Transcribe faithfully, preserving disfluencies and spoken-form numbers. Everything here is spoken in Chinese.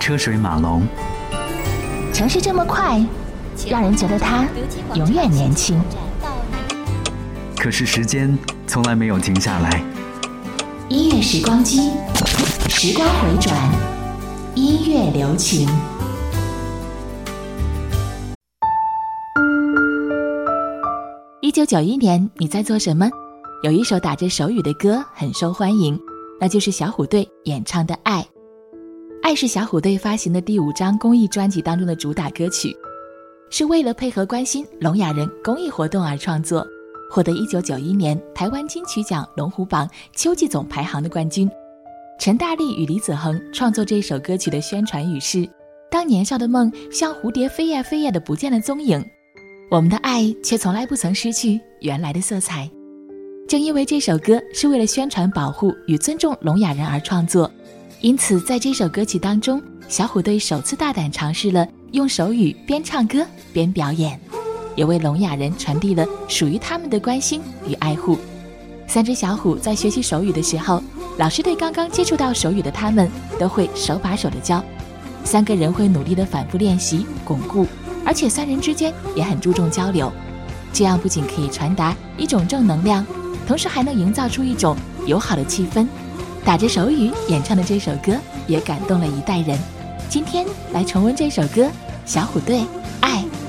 车水马龙。 城市这么快，让人觉得它永远年轻。 可是时间从来没有停下来。 音乐时光机，时光回转，音乐留情。一九九一年，你在做什么？有一首打着手语的歌很受欢迎，那就是小虎队演唱的《爱》。《爱》是小虎队发行的第五张公益专辑当中的主打歌曲，是为了配合关心聋哑人公益活动而创作，获得一九九一年台湾金曲奖龙虎榜秋季总排行的冠军。陈大力与李子恒创作这首歌曲的宣传语是：当年少的梦像蝴蝶飞呀飞呀的不见了踪影，我们的爱却从来不曾失去原来的色彩。正因为这首歌是为了宣传保护与尊重聋哑人而创作，因此在这首歌曲当中，小虎队首次大胆尝试了用手语边唱歌边表演，也为聋哑人传递了属于他们的关心与爱护。三只小虎在学习手语的时候，老师对刚刚接触到手语的他们都会手把手的教，三个人会努力的反复练习巩固，而且三人之间也很注重交流，这样不仅可以传达一种正能量，同时还能营造出一种友好的气氛。打着手语演唱的这首歌也感动了一代人。今天来重温这首歌，小虎队《爱》。